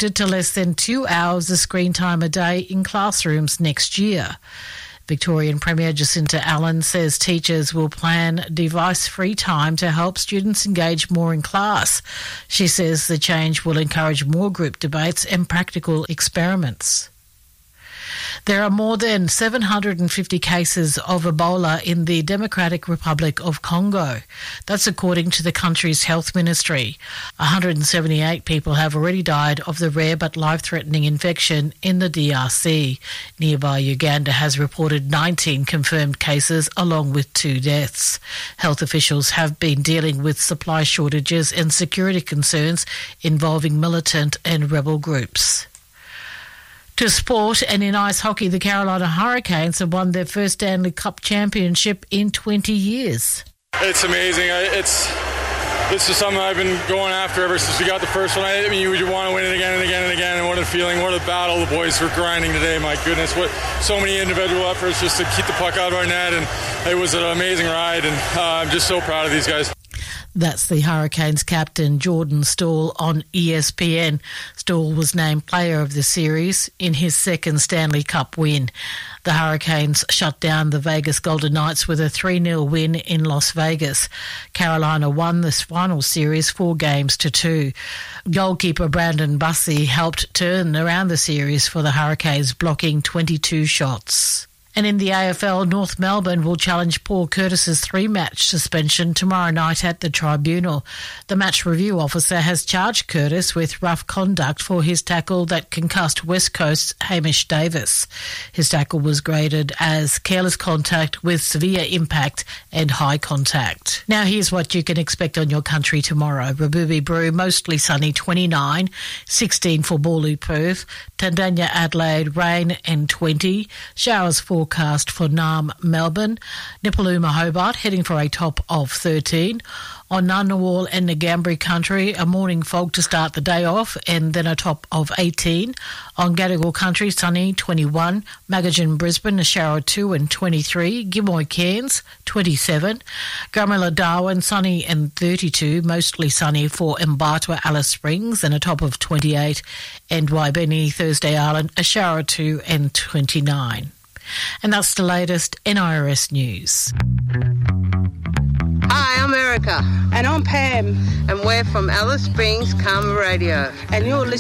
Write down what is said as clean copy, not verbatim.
restricted to less than 2 hours of screen time a day in classrooms next year. Victorian Premier Jacinta Allen says teachers will plan device-free time to help students engage more in class. She says the change will encourage more group debates and practical experiments. There are more than 750 cases of Ebola in the Democratic Republic of Congo. That's according to the country's health ministry. 178 people have already died of the rare but life-threatening infection in the DRC. Nearby Uganda has reported 19 confirmed cases along with 2 deaths. Health officials have been dealing with supply shortages and security concerns involving militant and rebel groups. To sport, and in ice hockey, the Carolina Hurricanes have won their first Stanley Cup championship in 20 years. It's amazing. It's just something I've been going after ever since we got the first one. I mean, you want to win it again and again and again, and what a feeling, what a battle the boys were grinding today. My goodness, what so many individual efforts just to keep the puck out of our net, and it was an amazing ride, and I'm just so proud of these guys. That's the Hurricanes captain Jordan Staal on ESPN. Staal was named player of the series in his second Stanley Cup win. The Hurricanes shut down the Vegas Golden Knights with a 3-0 win in Las Vegas. Carolina won this final series 4-2. Goalkeeper Brandon Bussey helped turn around the series for the Hurricanes, blocking 22 shots. And in the AFL, North Melbourne will challenge Paul Curtis's 3-match suspension tomorrow night at the tribunal. The match review officer has charged Curtis with rough conduct for his tackle that concussed West Coast's Hamish Davis. His tackle was graded as careless contact with severe impact and high contact. Now here's what you can expect on your country tomorrow. Rabubi Brew, mostly sunny, 29, 16 for Bawley, Perth, Tandanya, Adelaide, rain and 20, showers forecast for Naarm, Melbourne, Nipaluma, Hobart, heading for a top of 13. On Ngunnawal and Ngambri country, a morning fog to start the day off and then a top of 18. On Gadigal country, sunny, 21. Magajan, Brisbane, a shower 2 and 23. Gimoy, Cairns, 27. Gumilla, Darwin, sunny and 32. Mostly sunny for Mbatwa, Alice Springs, and a top of 28. And Waibeni, Thursday Island, a shower 2 and 29. And that's the latest NIRS news. Hi, I'm Erica. And I'm Pam. And we're from Alice Springs Karma Radio. And you're listening